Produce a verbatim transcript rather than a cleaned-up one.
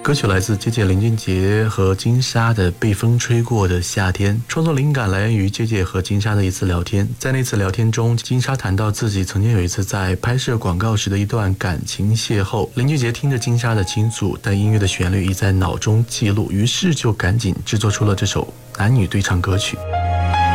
歌曲来自姐姐林俊杰和金莎的《被风吹过的夏天》，创作灵感来源于姐姐和金莎的一次聊天。在那次聊天中，金莎谈到自己曾经有一次在拍摄广告时的一段感情邂逅，林俊杰听着金莎的倾诉，但音乐的旋律已在脑中记录，于是就赶紧制作出了这首男女对唱歌曲。